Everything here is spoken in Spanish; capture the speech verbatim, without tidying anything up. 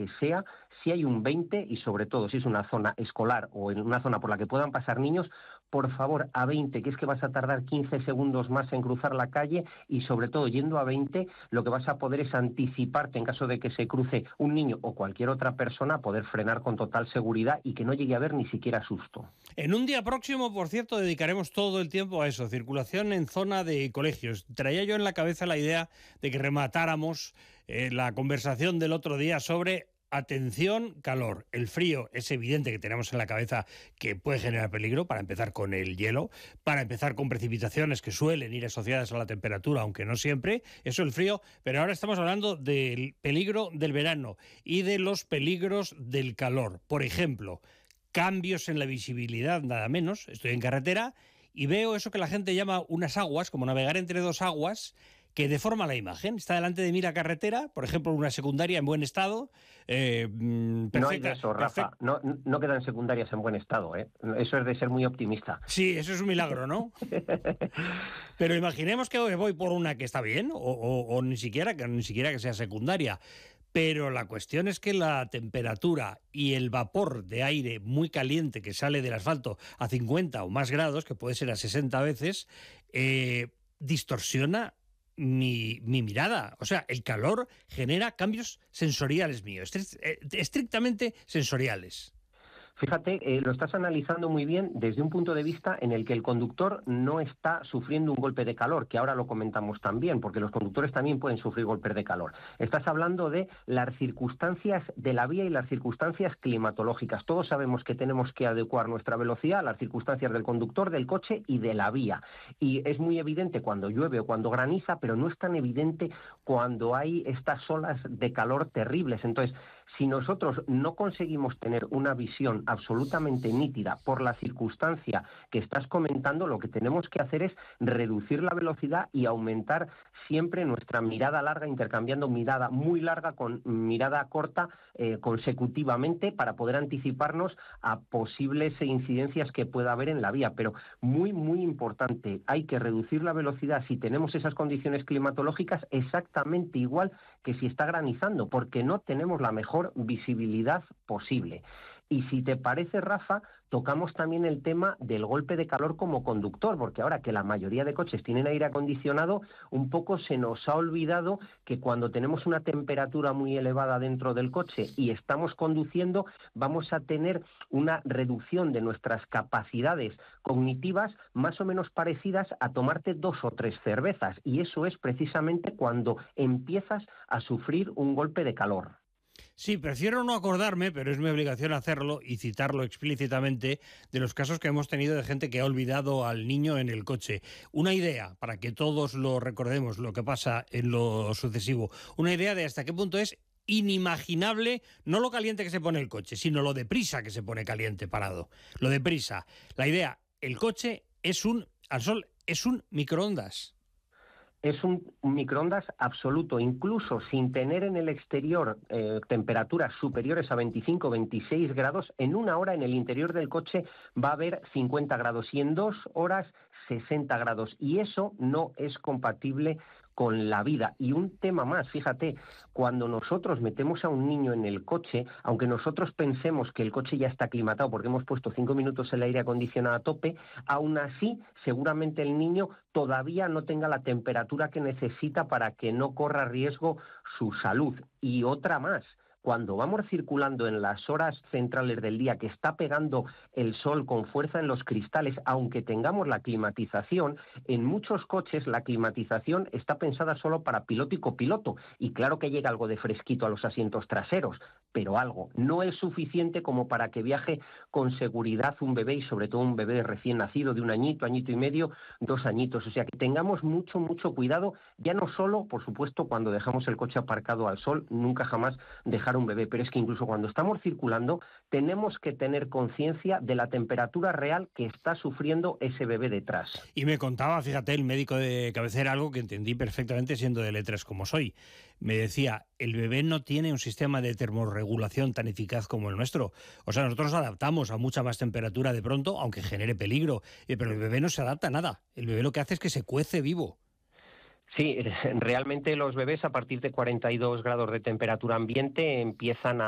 que sea, si hay un veinte y sobre todo si es una zona escolar o en una zona por la que puedan pasar niños, por favor, a veinte, que es que vas a tardar quince segundos más en cruzar la calle y sobre todo yendo a veinte, lo que vas a poder es anticiparte en caso de que se cruce un niño o cualquier otra persona, poder frenar con total seguridad y que no llegue a haber ni siquiera susto. En un día próximo, por cierto, dedicaremos todo el tiempo a eso, circulación en zona de colegios. Traía yo en la cabeza la idea de que rematáramos eh, la conversación del otro día sobre atención, calor. El frío es evidente que tenemos en la cabeza que puede generar peligro, para empezar con el hielo, para empezar con precipitaciones que suelen ir asociadas a la temperatura, aunque no siempre, eso el frío, pero ahora estamos hablando del peligro del verano y de los peligros del calor. Por ejemplo, cambios en la visibilidad, nada menos. Estoy en carretera y veo eso que la gente llama unas aguas, como navegar entre dos aguas, que deforma la imagen. Está delante de mí la carretera, por ejemplo, una secundaria en buen estado. Eh, perfecta, no hay de eso, Rafa. No, no quedan secundarias en buen estado, ¿eh? Eso es de ser muy optimista. Sí, eso es un milagro, ¿no? Pero imaginemos que voy por una que está bien, o, o, o ni siquiera que ni siquiera que sea secundaria. Pero la cuestión es que la temperatura y el vapor de aire muy caliente que sale del asfalto a cincuenta o más grados, que puede ser a sesenta veces, eh, distorsiona Mi, mi mirada. O sea, el calor genera cambios sensoriales míos, estrictamente sensoriales. Fíjate, eh, lo estás analizando muy bien desde un punto de vista en el que el conductor no está sufriendo un golpe de calor, que ahora lo comentamos también, porque los conductores también pueden sufrir golpes de calor. Estás hablando de las circunstancias de la vía y las circunstancias climatológicas. Todos sabemos que tenemos que adecuar nuestra velocidad a las circunstancias del conductor, del coche y de la vía. Y es muy evidente cuando llueve o cuando graniza, pero no es tan evidente cuando hay estas olas de calor terribles. Entonces, si nosotros no conseguimos tener una visión absolutamente nítida por la circunstancia que estás comentando, lo que tenemos que hacer es reducir la velocidad y aumentar siempre nuestra mirada larga, intercambiando mirada muy larga con mirada corta eh, consecutivamente, para poder anticiparnos a posibles incidencias que pueda haber en la vía. Pero muy, muy importante, hay que reducir la velocidad si tenemos esas condiciones climatológicas exactamente igual que si está granizando, porque no tenemos la mejor visibilidad posible. Y si te parece, Rafa, tocamos también el tema del golpe de calor como conductor, porque ahora que la mayoría de coches tienen aire acondicionado, un poco se nos ha olvidado que cuando tenemos una temperatura muy elevada dentro del coche y estamos conduciendo, vamos a tener una reducción de nuestras capacidades cognitivas más o menos parecidas a tomarte dos o tres cervezas, y eso es precisamente cuando empiezas a sufrir un golpe de calor. Sí, prefiero no acordarme, pero es mi obligación hacerlo y citarlo explícitamente, de los casos que hemos tenido de gente que ha olvidado al niño en el coche. Una idea, para que todos lo recordemos, lo que pasa en lo sucesivo, una idea de hasta qué punto es inimaginable, no lo caliente que se pone el coche, sino lo deprisa que se pone caliente parado. Lo deprisa. La idea, el coche es un, al sol, es un microondas. Es un microondas absoluto, incluso sin tener en el exterior eh, temperaturas superiores a veinticinco o veintiséis grados, en una hora en el interior del coche va a haber cincuenta grados y en dos horas sesenta grados, y eso no es compatible con la vida. Y un tema más, fíjate, cuando nosotros metemos a un niño en el coche, aunque nosotros pensemos que el coche ya está aclimatado porque hemos puesto cinco minutos el aire acondicionado a tope, aún así seguramente el niño todavía no tenga la temperatura que necesita para que no corra riesgo su salud. Y otra más, cuando vamos circulando en las horas centrales del día, que está pegando el sol con fuerza en los cristales, aunque tengamos la climatización, en muchos coches la climatización está pensada solo para piloto y copiloto, y claro que llega algo de fresquito a los asientos traseros, pero algo. No es suficiente como para que viaje con seguridad un bebé, y sobre todo un bebé recién nacido de un añito, añito y medio, dos añitos. O sea, que tengamos mucho, mucho cuidado, ya no solo, por supuesto, cuando dejamos el coche aparcado al sol, nunca jamás dejar un bebé, pero es que incluso cuando estamos circulando tenemos que tener conciencia de la temperatura real que está sufriendo ese bebé detrás. Y me contaba, fíjate, el médico de cabecera, algo que entendí perfectamente siendo de letras como soy. Me decía, el bebé no tiene un sistema de termorregulación tan eficaz como el nuestro. O sea, nosotros nos adaptamos a mucha más temperatura de pronto, aunque genere peligro, pero el bebé no se adapta a nada. El bebé lo que hace es que se cuece vivo. Sí, realmente los bebés a partir de cuarenta y dos grados de temperatura ambiente empiezan a,